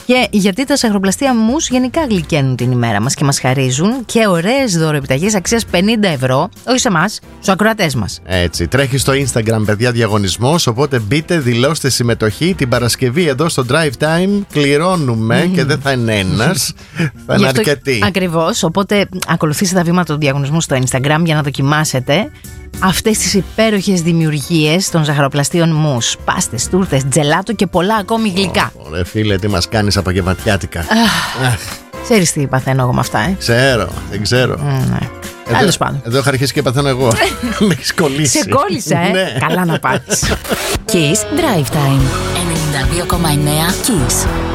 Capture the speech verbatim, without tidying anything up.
Και γιατί τα ζαχαροπλαστεία Μους γενικά γλυκαίνουν την ημέρα μας και μας χαρίζουν και ωραίες δωροεπιταγές αξίας πενήντα ευρώ, όχι σε εμάς, στους ακροατές μας. Έτσι, τρέχει στο Instagram, παιδιά, διαγωνισμός. Οπότε μπείτε, δηλώστε συμμετοχή. Την Παρασκευή εδώ στο Drive Time κληρώνουμε mm. και δεν θα είναι ένας, θα είναι αρκετοί. Ακριβώς. Οπότε ακολουθήστε τα βήματα του διαγωνισμού στο Instagram για να δοκιμάσετε αυτές τις υπέροχες δημιουργίες των ζαχαροπλαστείων Μους. Πάστες, τούρτες, τζελάτο και πολλά ακόμη γλυκά. Ωραία, φίλε, τι μας κάνεις απογευματιάτικα. Ξέρεις τι παθαίνω εγώ με αυτά, ε? Ξέρω, δεν ξέρω. Mm, ναι. Τέλος πάντων. Εδώ έχω αρχίσει και παθαίνω εγώ. Με έχεις κολλήσει. Σε κόλλησα, ε? Ναι. Καλά να πάθεις. Kiss Drive Time ενενήντα δύο κόμμα εννέα Kiss.